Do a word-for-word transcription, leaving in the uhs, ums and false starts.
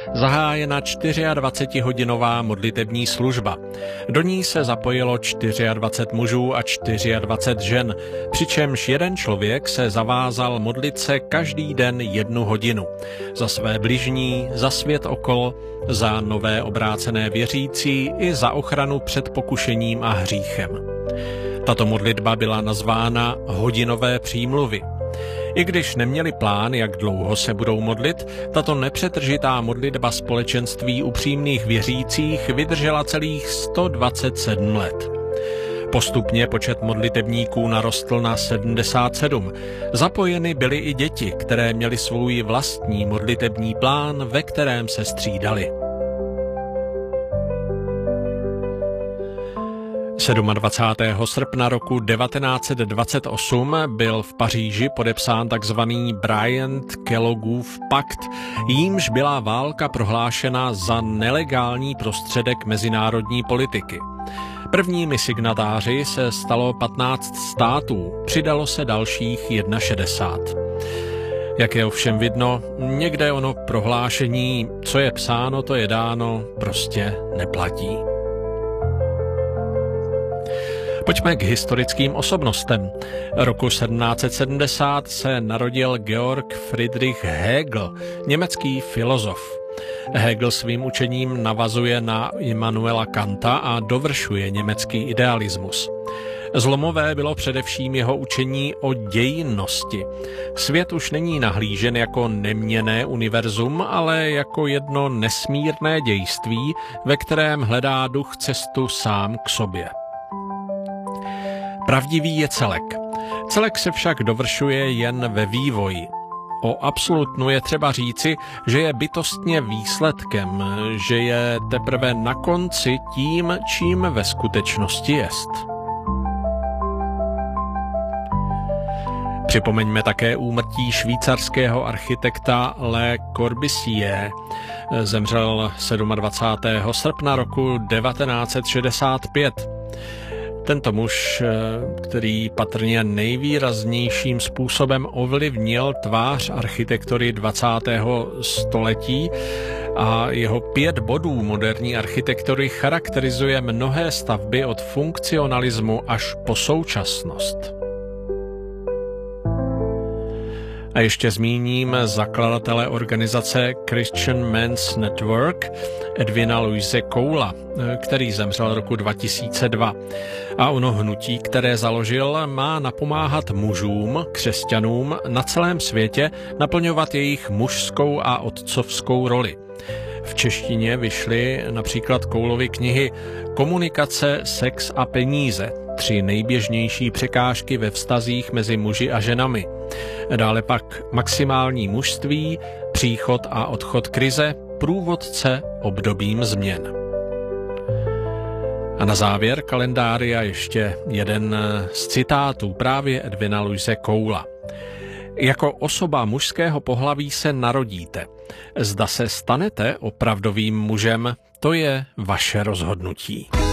zahájena dvacetihodinová modlitební služba. Do ní se zapojilo dvacet čtyři mužů a dvacet čtyři žen, přičemž jeden člověk se zavázal modlit se každý den jednu hodinu. Za své bližní, za svět okolo, za nové obrácené věřící i za ochranu před pokušením a hříchem. Tato modlitba byla nazvána hodinové přímluvy. I když neměli plán, jak dlouho se budou modlit, tato nepřetržitá modlitba společenství upřímných věřících vydržela celých sto dvacet sedm let. Postupně počet modlitebníků narostl na sedmdesát sedm. Zapojeny byly i děti, které měly svůj vlastní modlitební plán, ve kterém se střídali. dvacátého sedmého srpna roku devatenáct set dvacet osm byl v Paříži podepsán tzv. Bryant-Kelloggův pakt, jímž byla válka prohlášena za nelegální prostředek mezinárodní politiky. Prvními signatáři se stalo patnáct států, přidalo se dalších šedesát jedna. Jak je ovšem vidno, někde ono prohlášení, co je psáno, to je dáno, prostě neplatí. Pojďme k historickým osobnostem. Roku sedmnáct set sedmdesát se narodil Georg Friedrich Hegel, německý filozof. Hegel svým učením navazuje na Immanuela Kanta a dovršuje německý idealismus. Zlomové bylo především jeho učení o dějinnosti. Svět už není nahlížen jako neměnné univerzum, ale jako jedno nesmírné dějství, ve kterém hledá duch cestu sám k sobě. Pravdivý je celek. Celek se však dovršuje jen ve vývoji. O absolutnu je třeba říci, že je bytostně výsledkem, že je teprve na konci tím, čím ve skutečnosti jest. Připomeňme také úmrtí švýcarského architekta Le Corbusier. Zemřel dvacátého sedmého srpna roku devatenáct set šedesát pět. Tento muž, který patrně nejvýraznějším způsobem ovlivnil tvář architektury dvacátého století a jeho pět bodů moderní architektury charakterizuje mnohé stavby od funkcionalismu až po současnost. A ještě zmíním zakladatele organizace Christian Men's Network Edwina Louise Coula, který zemřel roku dva tisíce dva. A ono hnutí, které založil, má napomáhat mužům, křesťanům na celém světě naplňovat jejich mužskou a otcovskou roli. V češtině vyšly například Coulovy knihy Komunikace, sex a peníze, tři nejběžnější překážky ve vztazích mezi muži a ženami. Dále pak Maximální mužství, Příchod a odchod krize, Průvodce obdobím změn. A na závěr kalendária ještě jeden z citátů právě Edwina Louise Coula. Jako osoba mužského pohlaví se narodíte. Zda se stanete opravdovým mužem, to je vaše rozhodnutí.